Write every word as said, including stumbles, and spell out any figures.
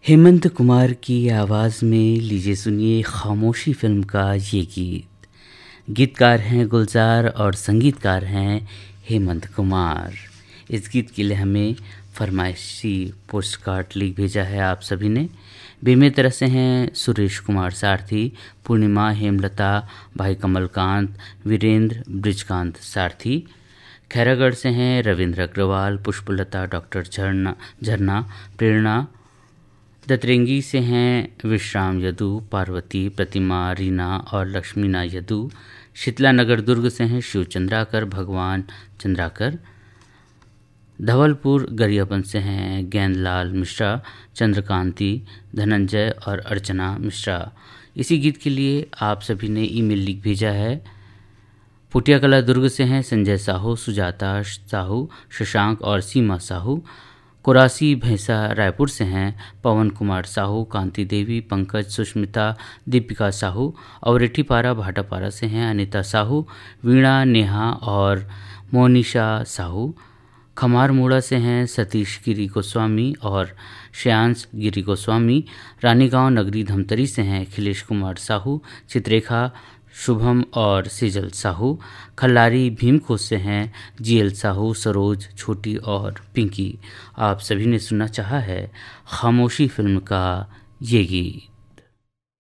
हेमंत कुमार की आवाज़ में लीजिए सुनिए खामोशी फिल्म का ये गीत। गीतकार हैं गुलजार और संगीतकार हैं हेमंत कुमार। इस गीत के लिए हमें फरमाइशी पोस्ट कार्ड लिख भेजा है आप सभी ने। बेमेतरा से हैं सुरेश कुमार सारथी, पूर्णिमा, हेमलता, भाई कमलकांत, वीरेंद्र, ब्रिजकांत सारथी। खैरागढ़ से हैं रविंद्र अग्रवाल, पुष्पलता, डॉक्टर झरना झरना प्रेरणा। दतरेंगी से हैं विश्राम यदु, पार्वती, प्रतिमा, रीना और लक्ष्मीना यदु। शीतला नगर दुर्ग से हैं शिव चंद्राकर, भगवान चंद्राकर। धवलपुर गरियाबंद से हैं गेंदलाल मिश्रा, चंद्रकांति, धनंजय और अर्चना मिश्रा। इसी गीत के लिए आप सभी ने ईमेल लिख भेजा है। पुटिया कला दुर्ग से हैं संजय साहू, सुजाता साहू, शशांक और सीमा साहू। कुरासी भैंसा रायपुर से हैं पवन कुमार साहू, कांति देवी, पंकज, सुष्मिता, दीपिका साहू। और रेठीपारा भाटापारा से हैं अनिता साहू, वीणा, नेहा और मोनिशा साहू। खमार मोड़ा से हैं सतीश गिरी गोस्वामी और श्रेयांश गिरी गोस्वामी। रानीगांव नगरी धमतरी से हैं अखिलेश कुमार साहू, चित्रेखा, शुभम और सेजल साहू। खल्लारी भीमखोज से हैं जीएल साहू, सरोज, छोटी और पिंकी। आप सभी ने सुनना चाहा है खामोशी फिल्म का ये गीत।